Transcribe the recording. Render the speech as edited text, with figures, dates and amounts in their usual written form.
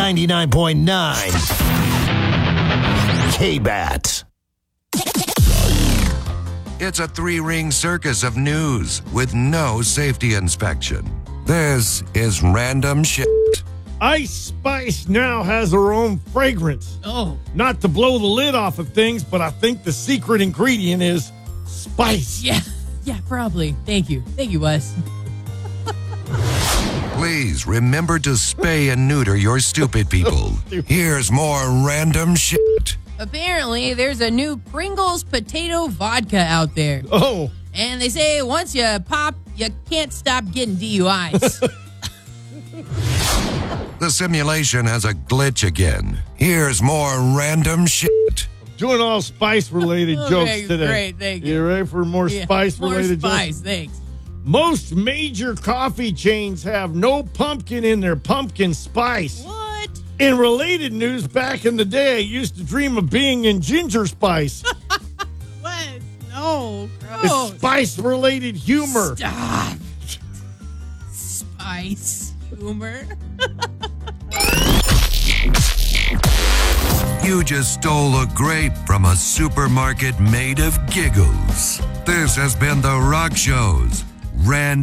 99.9 K-Bat. It's a three-ring circus of news with no safety inspection. This is random shit. Ice Spice now has her own fragrance. Oh. Not to blow the lid off of things, but I think the secret ingredient is spice. Yeah, probably. Thank you, Wes. Please remember to spay and neuter your stupid people. Here's more random shit. Apparently, there's a new Pringles potato vodka out there. Oh. And they say once you pop, you can't stop getting DUIs. The simulation has a glitch again. Here's more random shit. Doing all spice-related jokes today. Great, thank you. You ready for more spice-related more jokes? spice, thanks. Most major coffee chains have no pumpkin in their pumpkin spice. What? In related news, back in the day, I used to dream of being in ginger spice. What? No, It's gross. spice-related humor. Stop. Spice humor. You just stole a grape from a supermarket made of giggles. This has been The Rock Show's Random